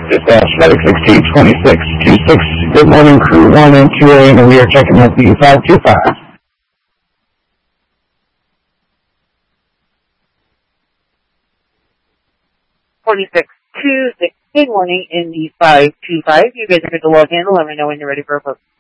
Dispatch, Medic 162626. Good morning, crew 1 and 2A, and we are checking out the 525. 4626. Good morning in the 525. You guys are good to log in. Let me know when you're ready for a vote.